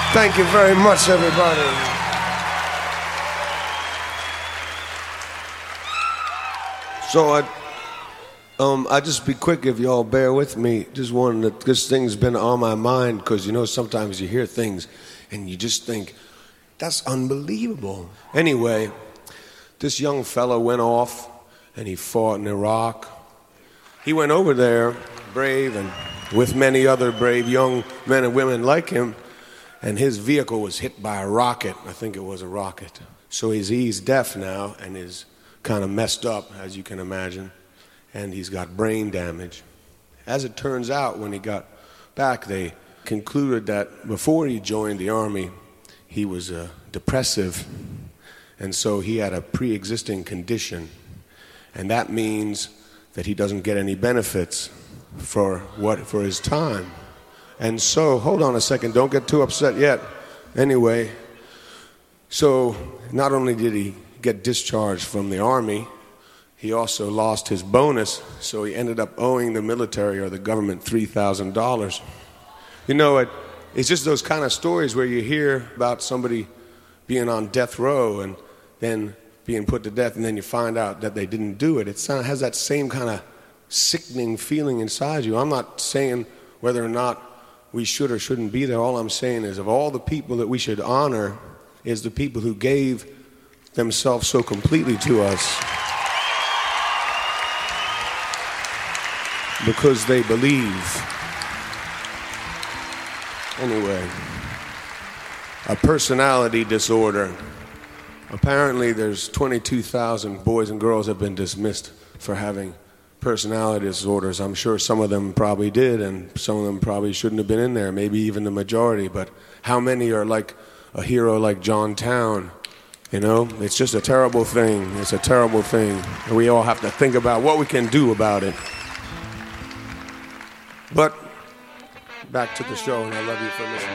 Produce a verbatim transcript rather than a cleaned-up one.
Thank you very much, everybody. So I, um, I just be quick if y'all bear with me. Just one that this thing's been on my mind because you know sometimes you hear things and you just think that's unbelievable. Anyway, this young fellow went off and he fought in Iraq. He went over there, brave and with many other brave young men and women like him. And his vehicle was hit by a rocket. I think it was a rocket. So he's, he's deaf now and is kind of messed up, as you can imagine. And he's got brain damage. As it turns out, when he got back, they concluded that before he joined the Army, he was uh, depressive. And so he had a pre-existing condition. And that means that he doesn't get any benefits for what for his time. And so, hold on a second, don't get too upset yet. Anyway, so not only did he get discharged from the Army, he also lost his bonus, so he ended up owing the military or the government three thousand dollars. You know, it, it's just those kind of stories where you hear about somebody being on death row and then being put to death, and then you find out that they didn't do it. It has that same kind of sickening feeling inside you. I'm not saying whether or not we should or shouldn't be there. All I'm saying is of all the people that we should honor is the people who gave themselves so completely to us because they believe. Anyway, a personality disorder. Apparently there's twenty-two thousand boys and girls have been dismissed for having personality disorders. I'm sure some of them probably did, and some of them probably shouldn't have been in there, maybe even the majority, but how many are like a hero like John Town? You know, it's just a terrible thing. It's a terrible thing. And we all have to think about what we can do about it. But back to the show, and I love you for listening.